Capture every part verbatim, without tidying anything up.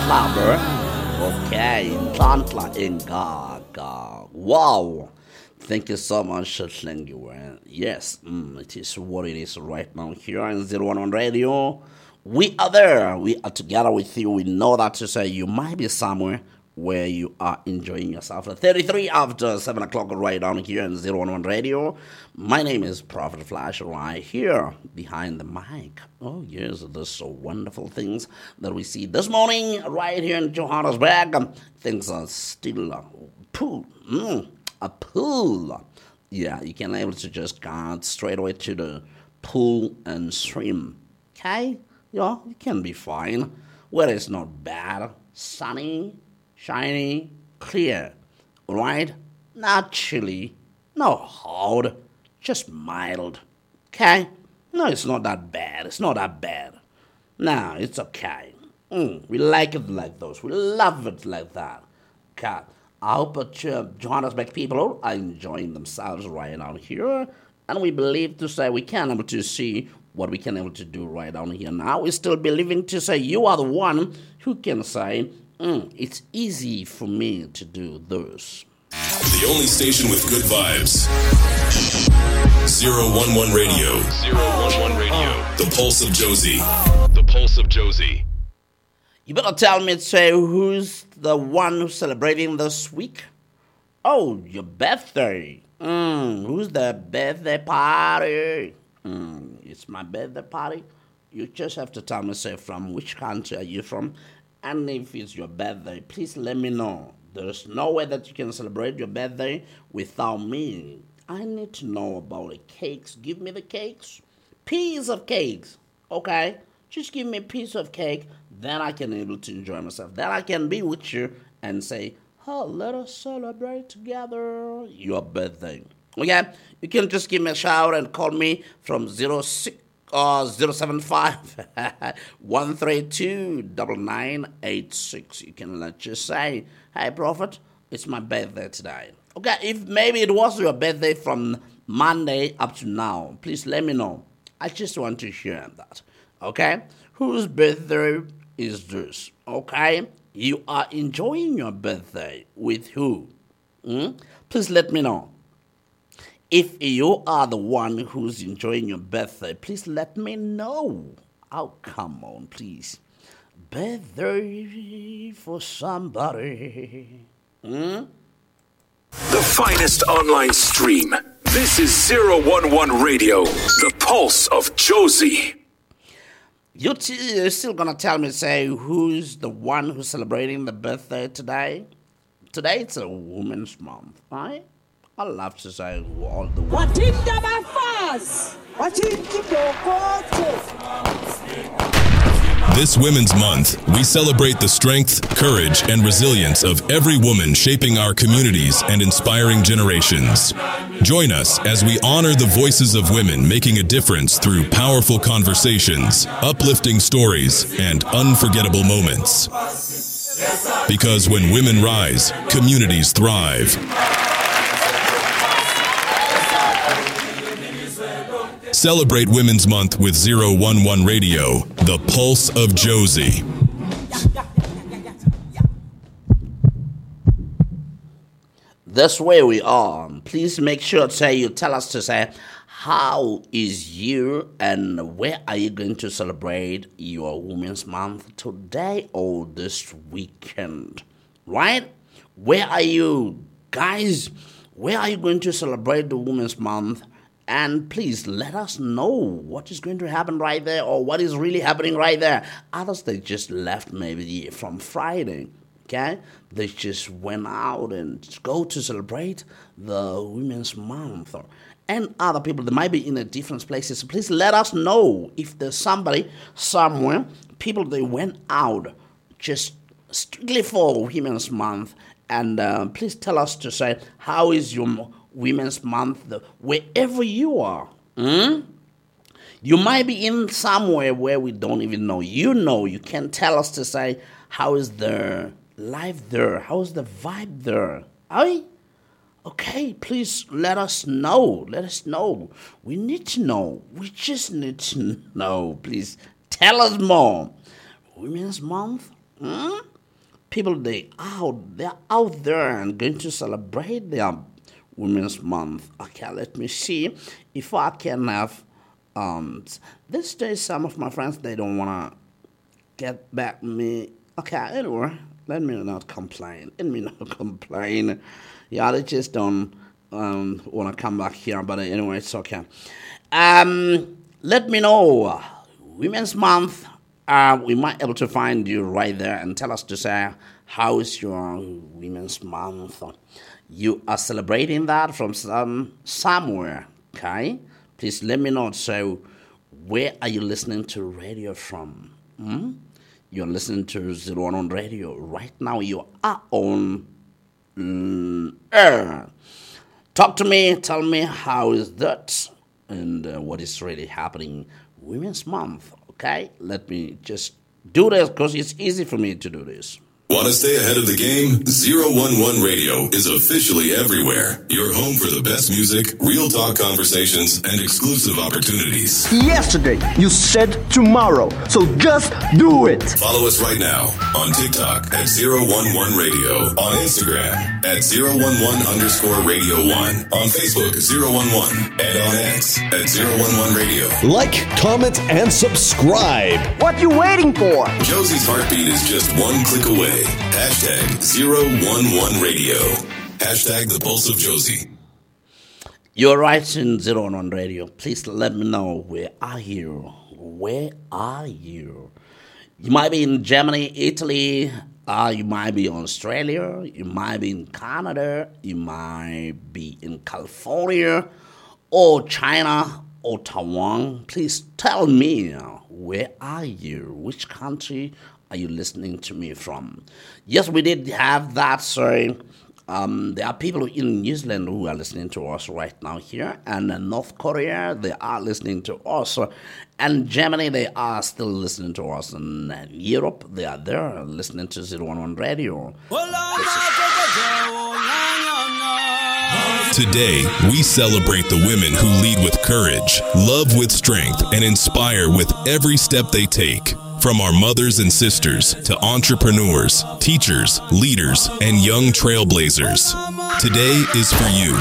Clubber. Okay, in Tantla in Gaga. Wow. Thank you so much, Thank you. Yes, mm, it is what it is right now here in zero one one Radio. We are there. We are together with you. We know that to say you might be somewhere where you are enjoying yourself. thirty-three after seven o'clock right down here in zero one one Radio. My name is Prophet Flash right here behind the mic. Oh, yes, there's so wonderful things that we see this morning right here in Johannesburg. Um, things are still uh, pool. Mm, a pool. Yeah, you can able to just go straight away to the pool and swim. Okay? Yeah, you can be fine. Weather is not bad. Sunny, shiny, clear. Alright? Not chilly, not hot, just mild. Okay? No, it's not that bad. It's not that bad. No, it's okay. Mm, we like it like those. We love it like that. Okay? I hope that uh, Johannesburg people are enjoying themselves right down here. And we believe to say we can able to see what we can able to do right down here now. We still believing to say you are the one who can say, mm, it's easy for me to do this. The only station with good vibes. zero one one Radio. zero one one Radio. The Pulse of Josie. The Pulse of Josie. You better tell me, say, who's the one who's celebrating this week? Oh, your birthday. Mm, who's the birthday party? Mm, it's my birthday party. You just have to tell me, say, from which country are you from? And if it's your birthday, please let me know. There's no way that you can celebrate your birthday without me. I need to know about the cakes. Give me the cakes. Piece of cakes. Okay? Just give me a piece of cake. Then I can be able to enjoy myself. Then I can be with you and say, oh, let us celebrate together your birthday. Okay? You can just give me a shout and call me from zero six uh zero seven five one three two nine nine eight six. You can let just say, hey Prophet, it's my birthday today. Okay, if maybe it was your birthday from Monday up to now, please let me know. I just want to hear that. Okay? Whose birthday is this? Okay? You are enjoying your birthday with who? Hmm? Please let me know. If you are the one who's enjoying your birthday, please let me know. Oh, come on, please. Birthday for somebody. Hmm? The finest online stream. This is zero one one Radio, the Pulse of Josie. You t- you're still gonna tell me, say, who's the one who's celebrating the birthday today? Today it's a Women's Month, right? I love to say who all the women. This Women's Month, we celebrate the strength, courage, and resilience of every woman shaping our communities and inspiring generations. Join us as we honor the voices of women making a difference through powerful conversations, uplifting stories, and unforgettable moments. Because when women rise, communities thrive. Celebrate Women's Month with zero one one Radio, the Pulse of Josie. This way we are. Please make sure to say you tell us to say how is you and where are you going to celebrate your Women's Month today or this weekend, right? Where are you guys? Where are you going to celebrate the Women's Month? And please let us know what is going to happen right there or what is really happening right there. Others, they just left maybe from Friday, okay? They just went out and go to celebrate the Women's Month. And other people, they might be in a different places. So please let us know if there's somebody somewhere, people, they went out just strictly for Women's Month. And uh, please tell us to say, how is your Women's Month, wherever you are. Hmm? You might be in somewhere where we don't even know. You know, you can tell us to say, how is the life there? How is the vibe there? Aye? Okay, please let us know. Let us know. We need to know. We just need to know. Please tell us more. Women's Month? Hmm? people, they out, they're out there and going to celebrate their Women's Month. Okay, let me see if I can have, um, this day some of my friends, they don't want to get back me. Okay, anyway, let me not complain. Let me not complain. Yeah, they just don't um, want to come back here, but anyway, it's okay. Um, let me know, Women's Month, uh, we might be able to find you right there and tell us to say, how is your Women's Month? You are celebrating that from some somewhere, okay? Please let me know. So, where are you listening to radio from? Hmm? You're listening to zero one one Radio. Right now, you are on mm, air. Talk to me. Tell me how is that and uh, what is really happening. Women's Month, okay? Let me just do this because it's easy for me to do this. Want to stay ahead of the game? zero one one Radio is officially everywhere. Your home for the best music, real talk conversations, and exclusive opportunities. Yesterday, you said tomorrow, so just do it. Follow us right now on TikTok at zero one one Radio, on Instagram at zero one one underscore Radio one, on Facebook zero one one, and on X at zero one one Radio. Like, comment, and subscribe. What you waiting for? Josie's heartbeat is just one click away. Hashtag zero one one Radio. Hashtag the pulse of Josie. You're right in zero one one Radio. Please let me know, where are you? Where are you? You might be in Germany, Italy, uh, you might be in Australia, you might be in Canada, you might be in California, or China, or Taiwan. Please tell me, where are you? Which country are you listening to me from? Yes, we did have that, so um, there are people in New Zealand who are listening to us right now here, and in North Korea, they are listening to us, and Germany, they are still listening to us, and in Europe, they are there listening to zero one one Radio. Today, we celebrate the women who lead with courage, love with strength, and inspire with every step they take. From our mothers and sisters to entrepreneurs, teachers, leaders, and young trailblazers, today is for you.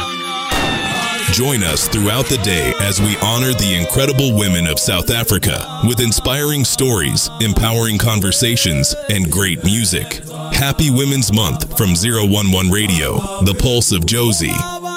Join us throughout the day as we honor the incredible women of South Africa with inspiring stories, empowering conversations, and great music. Happy Women's Month from zero one one Radio, the pulse of Josie.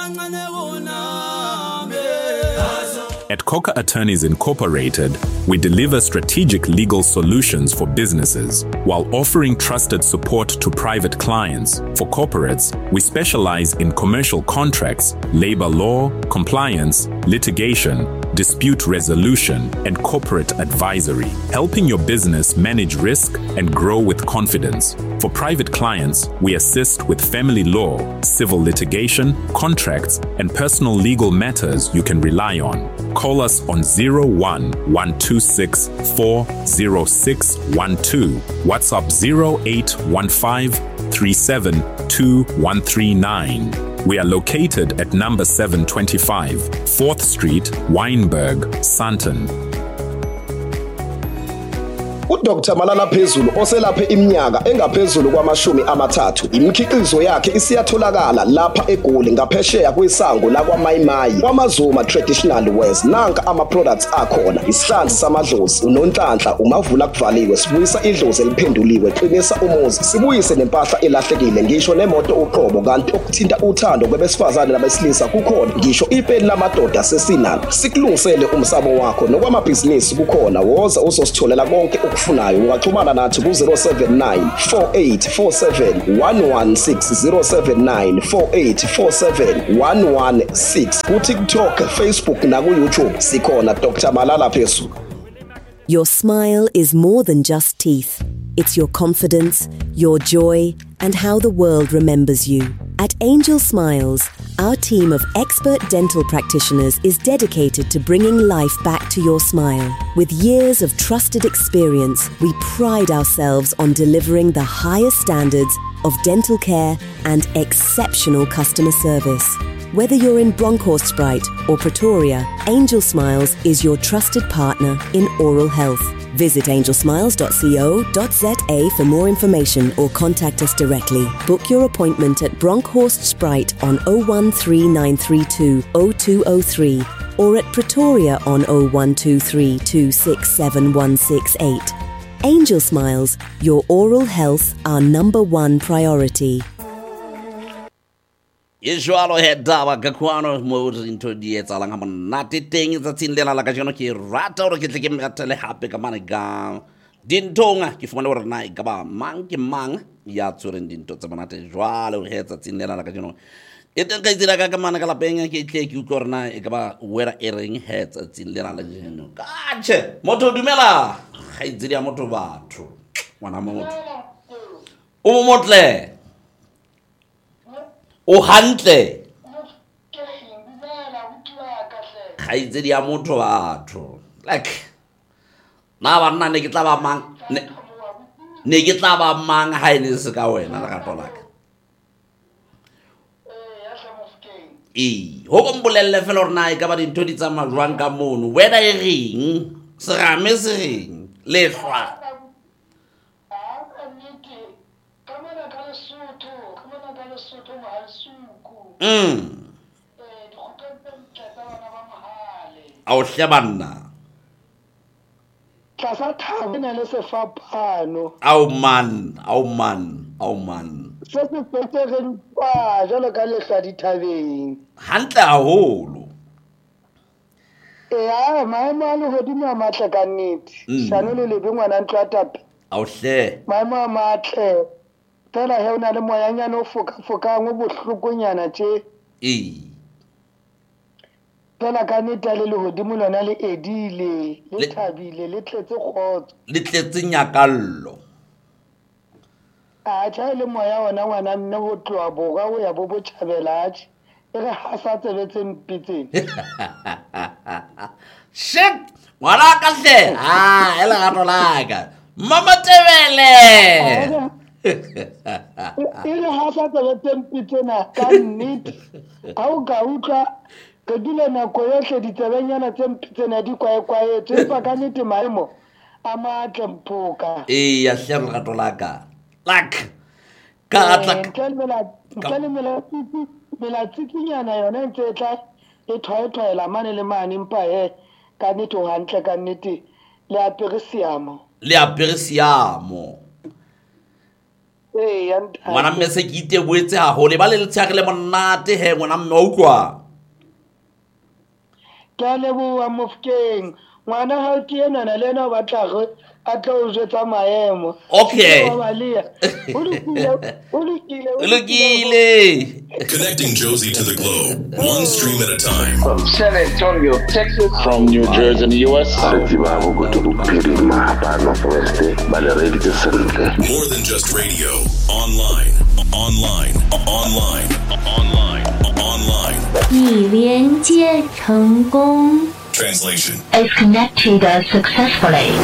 At Coca Attorneys Incorporated, we deliver strategic legal solutions for businesses while offering trusted support to private clients. For corporates, we specialize in commercial contracts, labor law, compliance, litigation, dispute resolution, and corporate advisory, helping your business manage risk and grow with confidence. For private clients, we assist with family law, civil litigation, contracts, and personal legal matters you can rely on. Call us on zero one one two six four zero six one two, WhatsApp zero eight one five three seven two one three nine. We are located at number seven twenty-five, fourth Street, Wynberg, Sandton. uDoctor Malala Phezulu oselaphe iminyaka engaphezulu kwamashumi amathathu. Imikhiqizo yakhe isiyatholakala lapha eGoli ngaphesheya kwesango lakwaMayimayi kwaMazuma Traditional Wares. Nanka ama products akhona: isihlanzi samadlozi, unonhlanhla, umavula kuvaliwe, sibuyisa idlozi eliphenduliwe, qinisa umuzi, sibuyise nempahla elahlekile, ngisho nemoto uqobo. Kanti okuthinta uthando kwabesifazane nabesilisa kukhona, ngisho ipeni lamadoda sesinalo. Sikulungisele umsamo wakho nokwamabhizinisi kukhona. Woza uzositholela konke ukufunayo. Ungaxhumana nathi ku zero seven nine four eight four seven one one six, zero seven nine four eight four seven one one six. Ku TikTok, Facebook na ku YouTube sikhona Doctor Malala Phezulu. Your smile is more than just teeth. It's your confidence, your joy, and how the world remembers you. At Angel Smiles, our team of expert dental practitioners is dedicated to bringing life back to your smile. With years of trusted experience, we pride ourselves on delivering the highest standards of dental care and exceptional customer service. Whether you're in Bronkhorstspruit or Pretoria, Angel Smiles is your trusted partner in oral health. Visit angel smiles dot co dot za for more information or contact us directly. Book your appointment at Bronkhorstspruit on oh one three nine three two oh two oh three or at Pretoria on oh one two three two six seven one six eight. Angel Smiles, your oral health, our number one priority. E jwalo he daba ka kwano mo into di etsalang ha monate teng tsatsing lena la ka jeno ke rata hore ke tle ke mratele hape ka mane ga dintonga ke fumane hore na e ka ba mang ke mang ya tsoreng dinto tsa monate jwalo he tsatsing lena la ka jeno e teng ka itsela ka ka mane ka lapeng ke tle ke utlwa hore na e ka ba wera e reng he tsatsing lena la jeno ka che motho dumela ga itsedi ya motho batho ngwana motho o mo motle o hantle ga itsedi ya motho batho like na bana ne ke tla ba mang ne ke tla ba mang ha ene se ka wena la ka tola ka e ho bombolelle fela rona e ka ba dintho di tsama jwang ka mono wena e reng se ga me se reng le hlwa Mm. Ao hlabanna. Tlasa thabena le sefapano. Ao man, ao man, ao man. Se se fetseng kwa jalo ka le hla dithabeng. Hantle haholo. Ya maemo a lehodimo a matle ka nnete. Shano le lebe ngwana ntlo a tape. Ao hle. Maemo a matle. Fela he ona le moyanyana o foka-foka ngo bohlokonyana tje. E. Fela ka nnete le lehodimo lona le edile, le thabile, le tletse kgotso. Le tletse nyakallo. A tja le moya ona ngwana mme ho tloa borwa ho ya bo botjhabela tje. E re ha sa tsebetse mpitseng. Shit! Ngwana ka hle. Ah, ela ga tolaka. Mama Tebele. Ile ha sa tsebetse mpitsena ka nnete. Ha o ka utlwa ke dile nako yohle ditsebenyana tse mpitsena di kwae-kwae tse fa ka nnete maemo a matle mphoka. E ya hle re gato laka. Lak. Ka atla. Ntlele mela tsikinyana yona ntse tla e tshwaetshwaela mane le mane mpa he ka nnete o hantle ka nnete le apere siamo. Le apere siamo. Eh, ngwana mme se ke iteboetse haholo ba le letshagile monate he ngwana mme wa utlwa ka leboa Mofokeng ngwana ha ke ena na lena ba tla re a tla o jetsa maemo. Okay. Connecting Josie to the globe, one stream at a time. From San Antonio, Texas. From New Jersey in the U S. More than just radio. Online, online, online, online, online. 已连接成功。 Translation. Is connected successfully.